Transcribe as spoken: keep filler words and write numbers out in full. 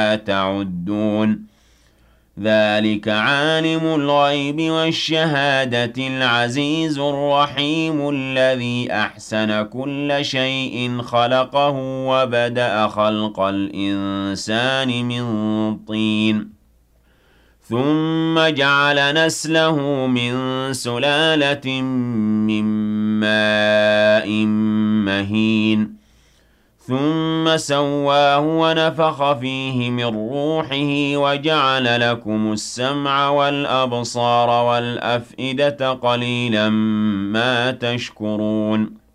لا تعدون ذلك عالم الغيب والشهادة العزيز الرحيم الذي أحسن كل شيء خلقه وبدأ خلق الإنسان من طين ثم جعل نسله من سلالة من ماء مهين ثم سواه ونفخ فيه من روحه وجعل لكم السمع والأبصار والأفئدة قليلا ما تشكرون